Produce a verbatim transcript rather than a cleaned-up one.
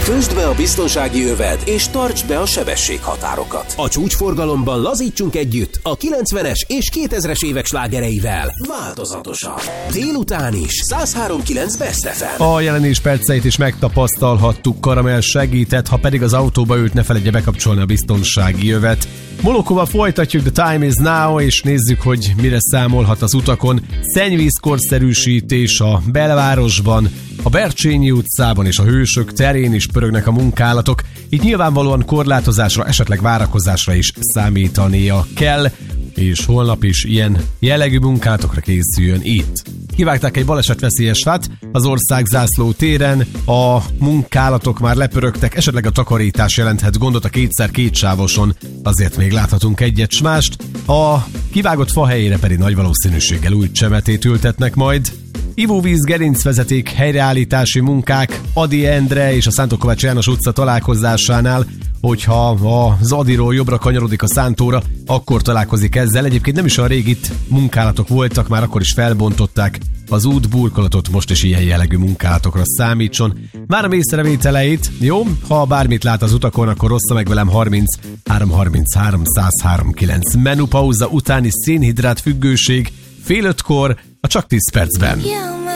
Kösd be a biztonsági övet, és tartsd be a sebességhatárokat. A csúcsforgalomban lazítsunk együtt a kilencvenes és kétezres évek slágereivel. Változatosan. Délután is száz három kilenc Best ef em. A jelenés perceit is megtapasztalhattuk, Karamell segített, ha pedig az autóba ült, ne feledje bekapcsolni a biztonsági övet. Molokóval folytatjuk The Time Is Now, és nézzük, hogy mire számolhat az utakon. Szennyvízkorszerűsítés a belvárosban, a Bercsényi utcában és a Hősök terén is pörögnek a munkálatok, így nyilvánvalóan korlátozásra, esetleg várakozásra is számítania kell, és holnap is ilyen jellegű munkálatokra készüljön itt. Kivágták egy balesetveszélyes fát az Országzászló téren, a munkálatok már lepörögtek, esetleg a takarítás jelenthet gondot a kétszer kétsávoson, azért még láthatunk egyet s mást, a kivágott fa helyére pedig nagy valószínűséggel új csemetét ültetnek majd. Ivóvíz gerincvezeték helyreállítási munkák Ady Endre és a Szánto Kovács János utca találkozásánál, hogyha az Adyról jobbra kanyarodik a Szántóra, akkor találkozik ezzel. Egyébként nem is olyan rég itt munkálatok voltak, már akkor is felbontották az útburkolatot, most is ilyen jellegű munkálatokra számítson. Várom észrevételeit, jó? Ha bármit lát az utakon, akkor ossza meg velem harminc három harminchárom száz három kilenc. Menupauza utáni szénhidrát függőség fél ötkor a Csak tíz percben.